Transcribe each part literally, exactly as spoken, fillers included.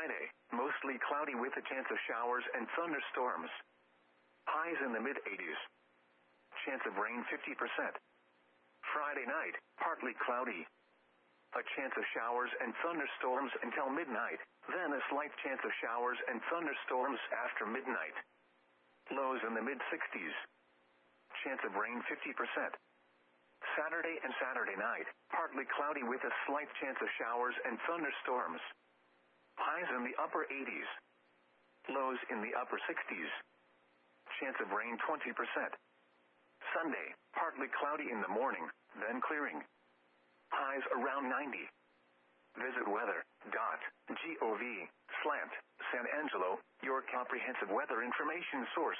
Friday, mostly cloudy with a chance of showers and thunderstorms. Highs in the mid eighties. Chance of rain fifty percent. Friday night, partly cloudy. A chance of showers and thunderstorms until midnight, then a slight chance of showers and thunderstorms after midnight. Lows in the mid sixties. Chance of rain fifty percent. Saturday and Saturday night, partly cloudy with a slight chance of showers and thunderstorms. Highs in the upper eighties. Lows in the upper sixties. Chance of rain twenty percent. Sunday, partly cloudy in the morning, then clearing. Highs around ninety. Visit weather dot gov slash San Angelo, your comprehensive weather information source.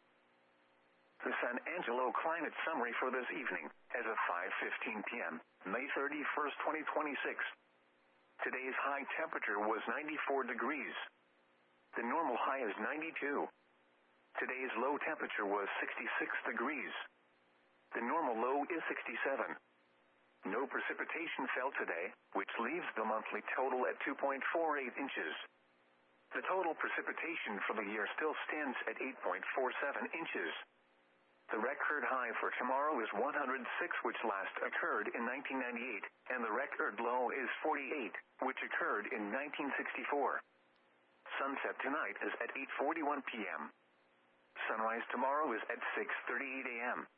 The San Angelo climate summary for this evening, as of five fifteen p.m., May thirty-first, twenty twenty-six. Today's high temperature was ninety-four degrees. The normal high is ninety-two. Today's low temperature was sixty-six degrees. The normal low is sixty-seven. No precipitation fell today, which leaves the monthly total at two point four eight inches. The total precipitation for the year still stands at eight point four seven inches. The record high for tomorrow is one hundred six, which last occurred in nineteen ninety-eight, and the record low is forty-eight, which occurred in nineteen sixty-four. Sunset tonight is at eight forty-one p.m. Sunrise tomorrow is at six thirty-eight a.m.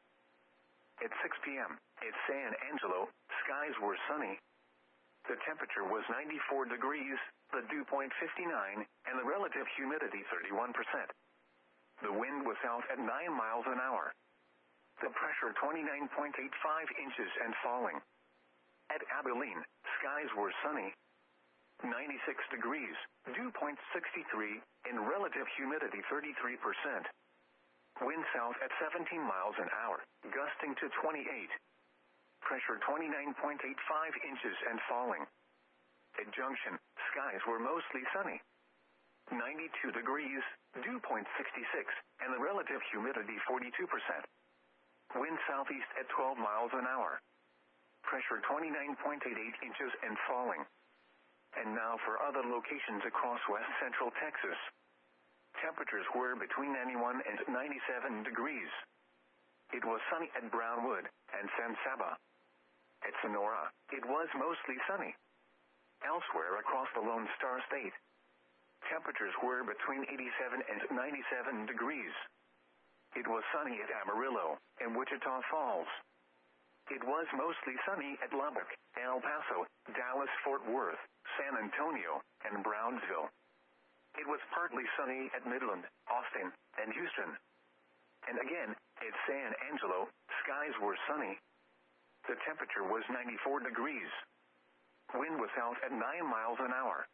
At six p.m., at San Angelo, skies were sunny. The temperature was ninety-four degrees, the dew point fifty-nine, and the relative humidity thirty-one percent. The wind was out at nine miles an hour. The pressure twenty-nine point eight five inches and falling. At Abilene, skies were sunny. ninety-six degrees, dew point sixty-three, and relative humidity thirty-three percent. Wind south at seventeen miles an hour, gusting to twenty-eight. Pressure twenty-nine point eight five inches and falling. At Junction, skies were mostly sunny. ninety-two degrees, dew point sixty-six, and the relative humidity forty-two percent. Wind southeast at twelve miles an hour. Pressure twenty-nine point eight eight inches and falling. And now for other locations across west central Texas. Temperatures were between ninety-one and ninety-seven degrees. It was sunny at Brownwood and San Saba. At Sonora, it was mostly sunny. Elsewhere across the Lone Star State, temperatures were between eighty-seven and ninety-seven degrees. It was sunny at Amarillo and Wichita Falls. It was mostly sunny at Lubbock, El Paso, Dallas, Fort Worth, San Antonio, and Brownsville. It was partly sunny at Midland, Austin, and Houston. And again, at San Angelo, skies were sunny. The temperature was ninety-four degrees. Wind was out at nine miles an hour.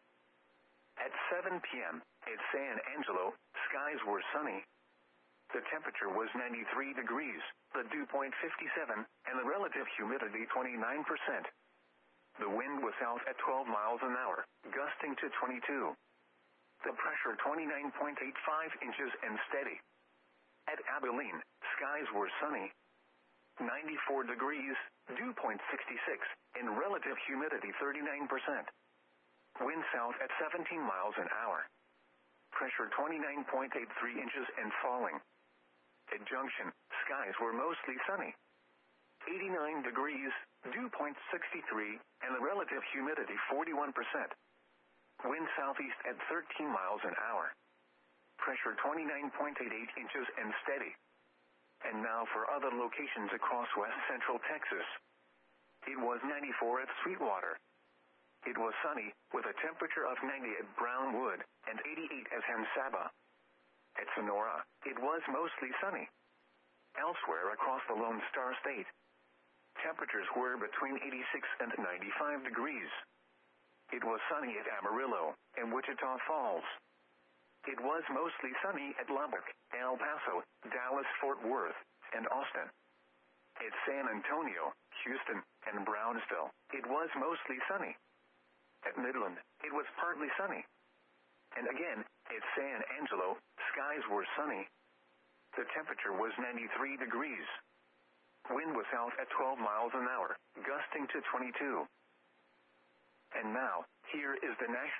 At seven p.m., at San Angelo, skies were sunny. The temperature was ninety-three degrees, the dew point fifty-seven, and the relative humidity twenty-nine percent. The wind was out at twelve miles an hour, gusting to twenty-two. The pressure twenty-nine point eight five inches and steady. At Abilene, skies were sunny. ninety-four degrees, dew point sixty-six, and relative humidity thirty-nine percent. Wind south at seventeen miles an hour. Pressure twenty-nine point eight three inches and falling. At Junction, skies were mostly sunny. eighty-nine degrees, dew point sixty-three, and the relative humidity forty-one percent. Wind southeast at thirteen miles an hour. Pressure twenty-nine point eight eight inches and steady. And now for other locations across west central Texas. It was ninety-four at Sweetwater. It was sunny, with a temperature of ninety at Brownwood, and eighty-eight at San Saba. At Sonora, it was mostly sunny. Elsewhere across the Lone Star State, temperatures were between eighty-six and ninety-five degrees. It was sunny at Amarillo and Wichita Falls. It was mostly sunny at Lubbock, El Paso, Dallas, Fort Worth, and Austin. At San Antonio, Houston, and Brownsville, it was mostly sunny. At Midland, it was partly sunny. And again, at San Angelo, skies were sunny. The temperature was ninety-three degrees. Wind was out at twelve miles an hour, gusting to twenty-two. And now, here is the national